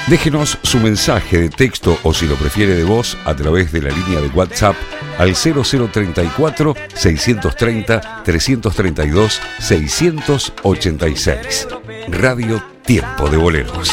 Déjenos su mensaje de texto o si lo prefiere de voz a través de la línea de WhatsApp al 0034 630 332 686. Radio Tiempo de Boleros.